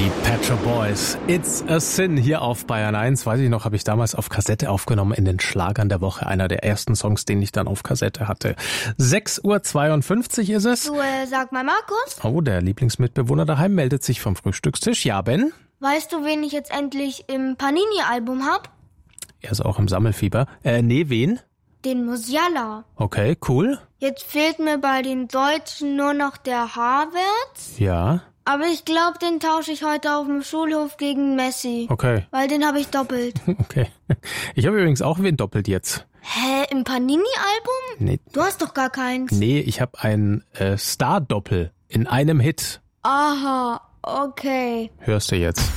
Die Pet Shop Boys, It's a Sin hier auf Bayern 1. Weiß ich noch, habe ich damals auf Kassette aufgenommen in den Schlagern der Woche. Einer der ersten Songs, den ich dann auf Kassette hatte. 6:52 Uhr ist es. Du, sag mal, Markus. Oh, der Lieblingsmitbewohner daheim meldet sich vom Frühstückstisch. Ja, Ben? Weißt du, wen ich jetzt endlich im Panini-Album hab? Er ist auch im Sammelfieber. Nee, wen? Den Musiala. Okay, cool. Jetzt fehlt mir bei den Deutschen nur noch der Havertz. Ja. Aber ich glaube, den tausche ich heute auf dem Schulhof gegen Messi. Okay. Weil den habe ich doppelt. Okay. Ich habe übrigens auch wen doppelt jetzt. Hä, im Panini-Album? Nee. Du hast doch gar keins. Nee, ich habe ein Star-Doppel in einem Hit. Aha, okay. Hörst du jetzt.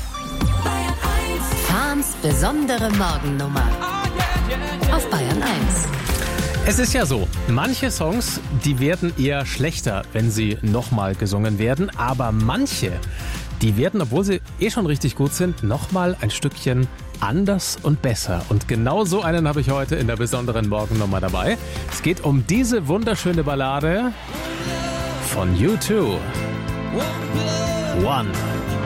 Fahns besondere Morgennummer. Auf Bayern 1. Es ist ja so, manche Songs, die werden eher schlechter, wenn sie nochmal gesungen werden, aber manche, die werden, obwohl sie schon richtig gut sind, nochmal ein Stückchen anders und besser. Und genau so einen habe ich heute in der besonderen Morgennummer dabei. Es geht um diese wunderschöne Ballade von U2. One.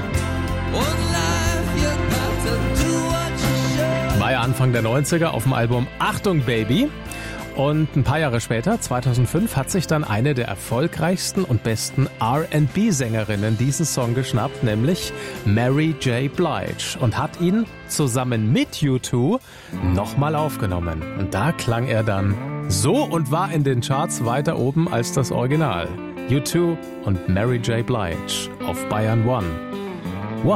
War ja Anfang der 90er auf dem Album Achtung Baby. Und ein paar Jahre später, 2005, hat sich dann eine der erfolgreichsten und besten R&B-Sängerinnen diesen Song geschnappt, nämlich Mary J. Blige, und hat ihn zusammen mit U2 nochmal aufgenommen. Und da klang er dann so und war in den Charts weiter oben als das Original. U2 und Mary J. Blige auf Bayern 1.